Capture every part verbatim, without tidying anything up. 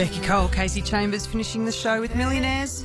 Becky Cole, Casey Chambers finishing the show with Millionaires.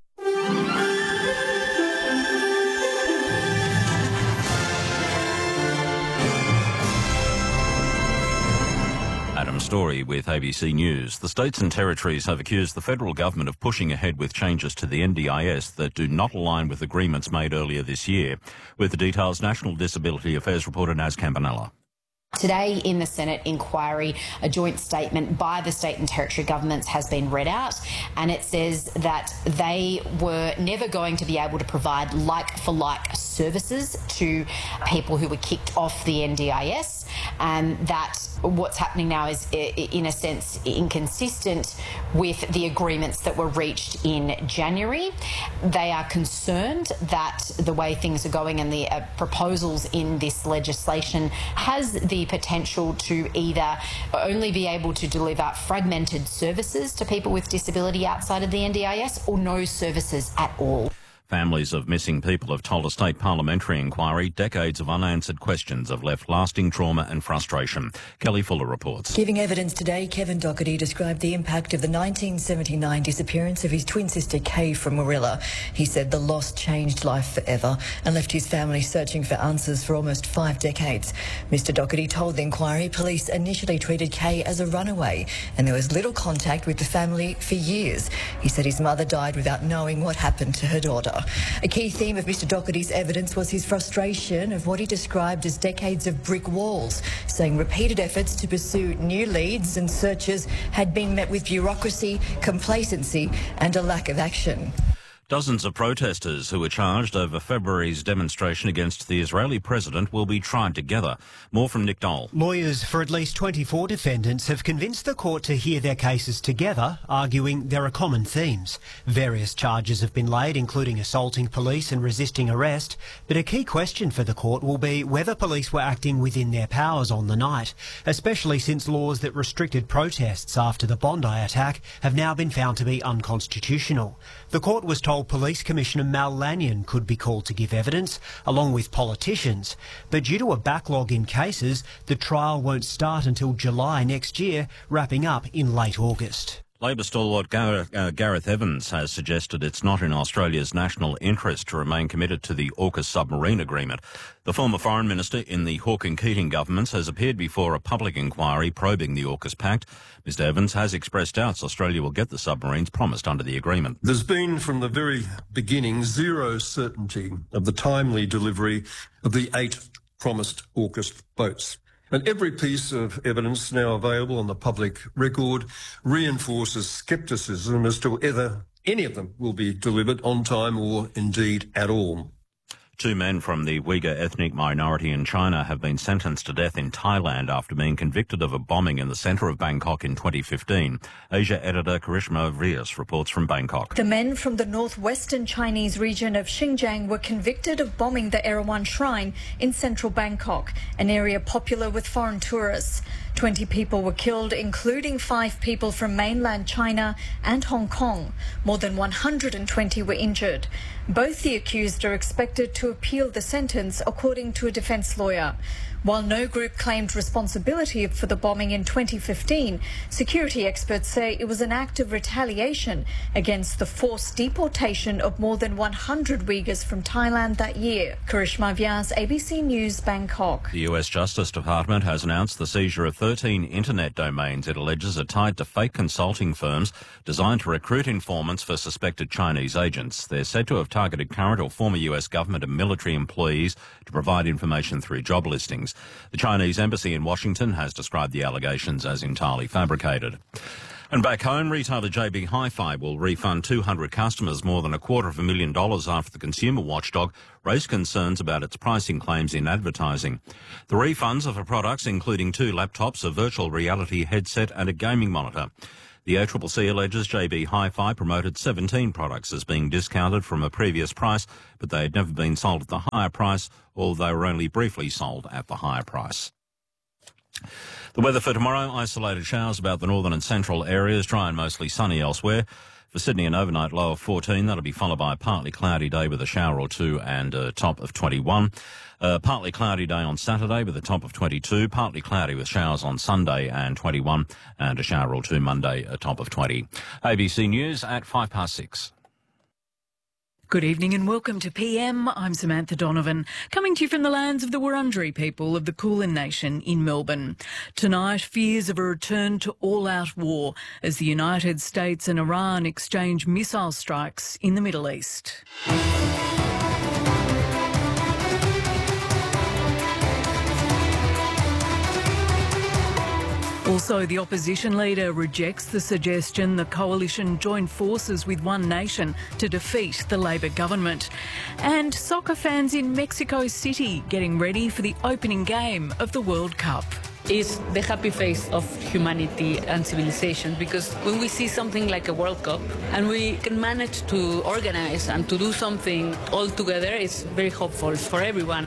Adam Story with A B C News. The states and territories have accused the federal government of pushing ahead with changes to the N D I S that do not align with agreements made earlier this year. With the details, National Disability Affairs reporter Naz Campanella. Today in the Senate inquiry, a joint statement by the state and territory governments has been read out, and it says that they were never going to be able to provide like-for-like services to people who were kicked off the N D I S, and that what's happening now is, in a sense, inconsistent with the agreements that were reached in January. They are concerned that the way things are going and the uh, proposals in this legislation has the potential to either only be able to deliver fragmented services to people with disability outside of the N D I S or no services at all. Families of missing people have told a state parliamentary inquiry decades of unanswered questions have left lasting trauma and frustration. Kelly Fuller reports. Giving evidence today, Kevin Doherty described the impact of the nineteen seventy-nine disappearance of his twin sister Kay from Warilla. He said the loss changed life forever and left his family searching for answers for almost five decades. Mister Doherty told the inquiry police initially treated Kay as a runaway and there was little contact with the family for years. He said his mother died without knowing what happened to her daughter. A key theme of Mister Doherty's evidence was his frustration of what he described as decades of brick walls, saying repeated efforts to pursue new leads and searches had been met with bureaucracy, complacency and a lack of action. Dozens of protesters who were charged over February's demonstration against the Israeli president will be tried together. More from Nick Dole. Lawyers for at least twenty-four defendants have convinced the court to hear their cases together, arguing there are common themes. Various charges have been laid, including assaulting police and resisting arrest, but a key question for the court will be whether police were acting within their powers on the night, especially since laws that restricted protests after the Bondi attack have now been found to be unconstitutional. The court was told Police Commissioner Mal Lanyon could be called to give evidence, along with politicians. But due to a backlog in cases, the trial won't start until July next year, wrapping up in late August. Labor stalwart Gareth, uh, Gareth Evans has suggested it's not in Australia's national interest to remain committed to the AUKUS submarine agreement. The former foreign minister in the Hawke and Keating governments has appeared before a public inquiry probing the AUKUS pact. Mister Evans has expressed doubts Australia will get the submarines promised under the agreement. There's been from the very beginning zero certainty of the timely delivery of the eight promised AUKUS boats. And every piece of evidence now available on the public record reinforces scepticism as to whether any of them will be delivered on time or indeed at all. Two men from the Uyghur ethnic minority in China have been sentenced to death in Thailand after being convicted of a bombing in the centre of Bangkok in twenty fifteen. Asia editor Karishma Vrias reports from Bangkok. The men from the northwestern Chinese region of Xinjiang were convicted of bombing the Erawan Shrine in central Bangkok, an area popular with foreign tourists. twenty people were killed, including five people from mainland China and Hong Kong. More than one hundred twenty were injured. Both the accused are expected to appeal the sentence, according to a defence lawyer. While no group claimed responsibility for the bombing in twenty fifteen, security experts say it was an act of retaliation against the forced deportation of more than one hundred Uyghurs from Thailand that year. Karishma Vyas, A B C News, Bangkok. The U S Justice Department has announced the seizure of thirteen internet domains it alleges are tied to fake consulting firms designed to recruit informants for suspected Chinese agents. They're said to have targeted current or former U S government and military employees to provide information through job listings. The Chinese embassy in Washington has described the allegations as entirely fabricated. And back home, retailer J B Hi-Fi will refund two hundred customers more than a quarter of a million dollars after the consumer watchdog raised concerns about its pricing claims in advertising. The refunds are for products including two laptops, a virtual reality headset and a gaming monitor. The A C C C alleges J B Hi-Fi promoted seventeen products as being discounted from a previous price, but they had never been sold at the higher price, or they were only briefly sold at the higher price. The weather for tomorrow, isolated showers about the northern and central areas, dry and mostly sunny elsewhere. For Sydney, an overnight low of fourteen. That'll be followed by a partly cloudy day with a shower or two and a top of twenty-one. Uh, partly cloudy day on Saturday with a top of twenty-two. Partly cloudy with showers on Sunday and twenty-one. And a shower or two Monday, a top of twenty. A B C News at five past six. Good evening and welcome to P M. I'm Samantha Donovan, coming to you from the lands of the Wurundjeri people of the Kulin Nation in Melbourne. Tonight, fears of a return to all-out war as the United States and Iran exchange missile strikes in the Middle East. Also, the opposition leader rejects the suggestion the coalition join forces with One Nation to defeat the Labor government. And soccer fans in Mexico City getting ready for the opening game of the World Cup. Is the happy face of humanity and civilization, because when we see something like a World Cup and we can manage to organize and to do something all together, it's very hopeful for everyone.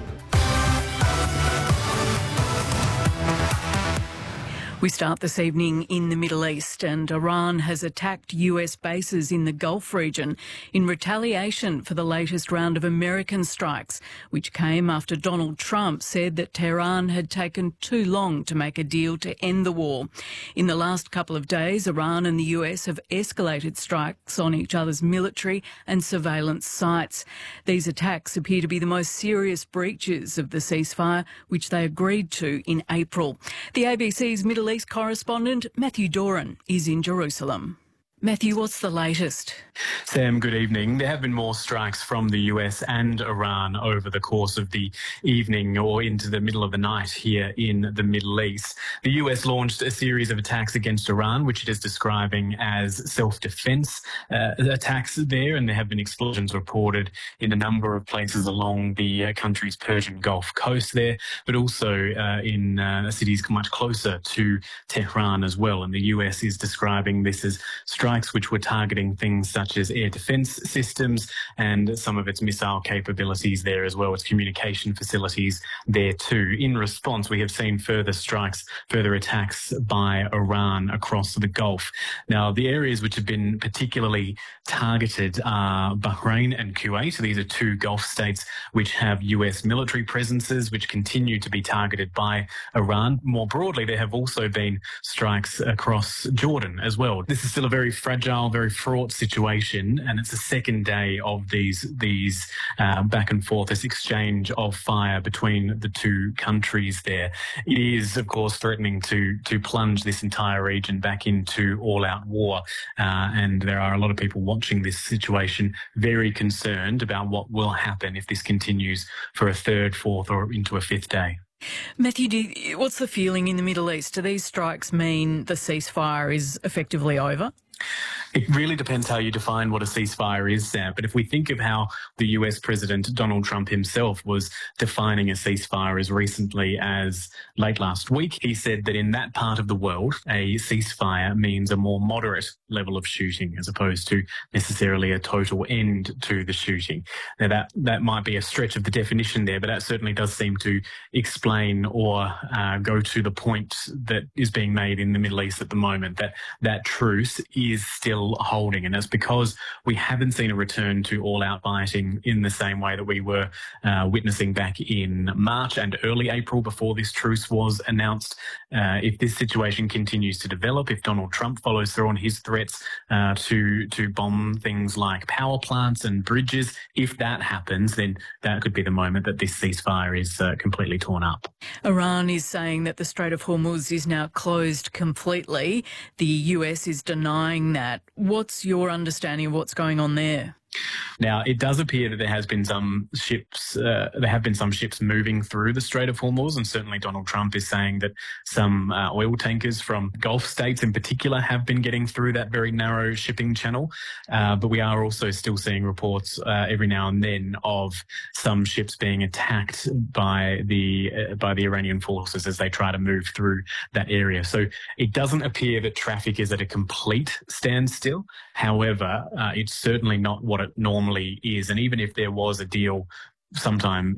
We start this evening in the Middle East, and Iran has attacked U S bases in the Gulf region in retaliation for the latest round of American strikes, which came after Donald Trump said that Tehran had taken too long to make a deal to end the war. In the last couple of days, Iran and the U S have escalated strikes on each other's military and surveillance sites. These attacks appear to be the most serious breaches of the ceasefire, which they agreed to in April. The A B C's Middle East correspondent Matthew Doran is in Jerusalem. Matthew, what's the latest? Sam, good evening. There have been more strikes from the U S and Iran over the course of the evening or into the middle of the night here in the Middle East. The U S launched a series of attacks against Iran, which it is describing as self-defense uh, attacks there, and there have been explosions reported in a number of places along the uh, country's Persian Gulf coast there, but also uh, in uh, cities much closer to Tehran as well. And the U S is describing this as strikes which were targeting things such as air defence systems and some of its missile capabilities there as well as communication facilities there too. In response, we have seen further strikes, further attacks by Iran across the Gulf. Now, the areas which have been particularly targeted are Bahrain and Kuwait. These are two Gulf states which have U S military presences which continue to be targeted by Iran. More broadly, there have also been strikes across Jordan as well. This is still a very fragile, very fraught situation, and it's the second day of these these uh, back and forth, this exchange of fire between the two countries there. It is, of course, threatening to to plunge this entire region back into all-out war, uh, and there are a lot of people watching this situation very concerned about what will happen if this continues for a third, fourth, or into a fifth day. Matthew, do you, what's the feeling in the Middle East? Do these strikes mean the ceasefire is effectively over? It really depends how you define what a ceasefire is, Sam. But if we think of how the U S President Donald Trump himself was defining a ceasefire as recently as late last week, he said that in that part of the world, a ceasefire means a more moderate level of shooting as opposed to necessarily a total end to the shooting. Now, that, that might be a stretch of the definition there, but that certainly does seem to explain or uh, go to the point that is being made in the Middle East at the moment, that that truce is still holding. And that's because we haven't seen a return to all-out fighting in the same way that we were uh, witnessing back in March and early April before this truce was announced. Uh, if this situation continues to develop, if Donald Trump follows through on his threats uh, to, to bomb things like power plants and bridges, if that happens, then that could be the moment that this ceasefire is uh, completely torn up. Iran is saying that the Strait of Hormuz is now closed completely. The U S is denying that. What's your understanding of what's going on there? Now, it does appear that there has been some ships, uh, there have been some ships moving through the Strait of Hormuz, and certainly Donald Trump is saying that some uh, oil tankers from Gulf states in particular have been getting through that very narrow shipping channel. Uh, but we are also still seeing reports uh, every now and then of some ships being attacked by the uh, by the Iranian forces as they try to move through that area. So it doesn't appear that traffic is at a complete standstill. However, uh, it's certainly not what it normally is. And even if there was a deal sometime